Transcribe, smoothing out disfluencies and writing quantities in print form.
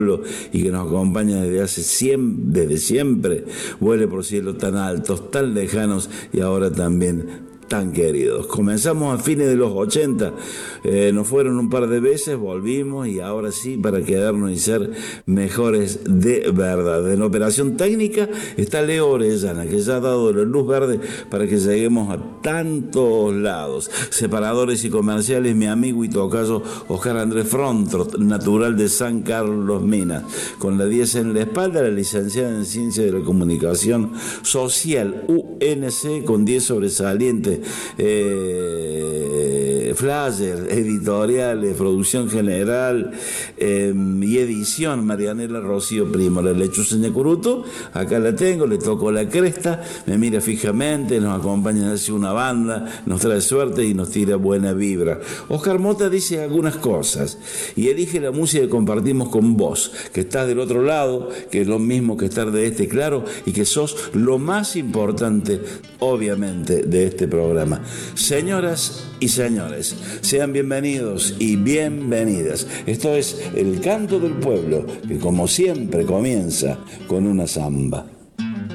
y que nos acompaña desde siempre, vuele por cielos tan altos, tan lejanos y ahora también tan queridos. Comenzamos a fines de los 80, nos fueron un par de veces, volvimos y ahora sí para quedarnos y ser mejores de verdad. En operación técnica está Leo Orellana, que ya ha dado la luz verde para que lleguemos a tantos lados. Separadores y comerciales, mi amigo y tocayo Oscar Andrés Frontrot, natural de San Carlos Minas, con la 10 en la espalda, la licenciada en Ciencia de la Comunicación Social, UNC, con 10 sobresalientes, flyers, editoriales, producción general y edición, Marianela Rocío Primo. La lechuza Ñacuruto, acá la tengo, le toco la cresta, me mira fijamente, nos acompaña hacia una banda, nos trae suerte y nos tira buena vibra. Oscar Mota dice algunas cosas y elige la música que compartimos con vos, que estás del otro lado, que es lo mismo que estar de este claro y que sos lo más importante, obviamente, de este programa. Señoras y señores, sean bienvenidos y bienvenidas. Esto es El Canto del Pueblo, que como siempre comienza con una samba.